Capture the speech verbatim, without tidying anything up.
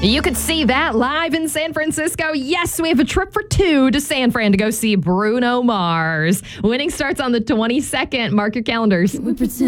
You could see that live in San Francisco. Yes, we have a trip for two to San Fran to go see Bruno Mars. Winning starts on the twenty-second. Mark your calendars.